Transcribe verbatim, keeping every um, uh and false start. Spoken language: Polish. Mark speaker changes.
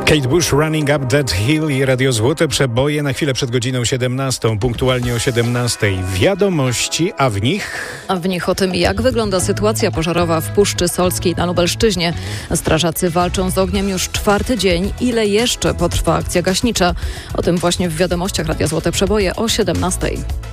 Speaker 1: Kate Bush, Running Up That Hill i Radio Złote Przeboje na chwilę przed godziną siedemnastą, punktualnie o siedemnastej. Wiadomości, a w nich...
Speaker 2: A w nich o tym, jak wygląda sytuacja pożarowa w Puszczy Solskiej na Lubelszczyźnie. Strażacy walczą z ogniem już czwarty dzień. Ile jeszcze potrwa akcja gaśnicza? O tym właśnie w Wiadomościach Radia Złote Przeboje o siedemnastej.